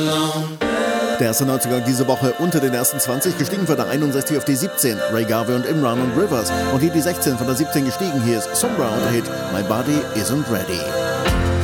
Der erste 90er diese Woche unter den ersten 20, gestiegen von der 61 auf die 17. Ray Garvey und Imran und Rivers. Und die 16 von der 17 gestiegen. Hier ist Sombra und der Hit My Body Isn't Ready.